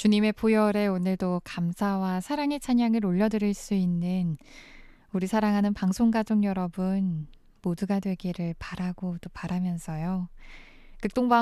주님의 보혈에 오늘도 감사와 사랑의 찬양을 올려드릴 수 있는 우리 사랑하는 방송가족 여러분 모두가 되기를 바라고 또 바라면서요. 극동방